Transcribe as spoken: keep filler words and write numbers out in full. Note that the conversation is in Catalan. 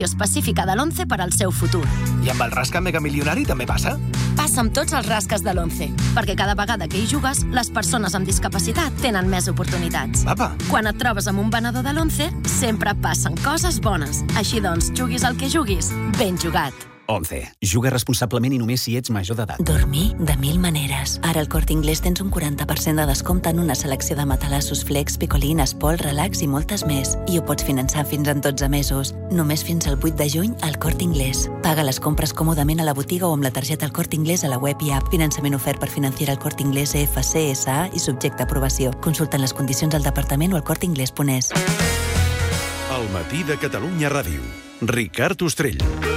específica de l'Once per al seu futur. I amb el rasca megamilionari també passa? Passa amb tots els rasques de l'Once, perquè cada vegada que hi jugues, les persones amb discapacitat tenen més oportunitats. Apa. Quan et trobes amb un venedor de l'Once, sempre passen coses bones. Així doncs, juguis el que juguis, ben jugat. Once. Juga responsablement i només si ets major d'edat. Dormir de mil maneres. Ara al Corte Inglés tens un quaranta per cent de descompte en una selecció de matalassos Flex, Picolín, Espol, Relax i moltes més. I ho pots finançar fins en dotze mesos. Només fins al vuit de juny al Corte Inglés. Paga les compres còmodament a la botiga o amb la targeta al Corte Inglés a la web i app. Finançament ofert per Financiera al Corte Inglés E F C S A i subjecte a aprovació. Consulten les condicions al departament o al corteinglés punt es. El matí de Catalunya Ràdio. Ricard Ostrell.